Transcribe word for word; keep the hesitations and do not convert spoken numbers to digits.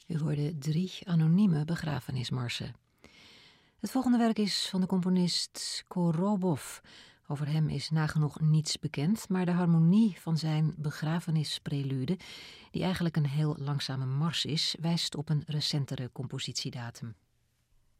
U hoorde drie anonieme begrafenismarsen. Het volgende werk is van de componist Korobov. Over hem is nagenoeg niets bekend, maar de harmonie van zijn begrafenisprelude, die eigenlijk een heel langzame mars is, wijst op een recentere compositiedatum.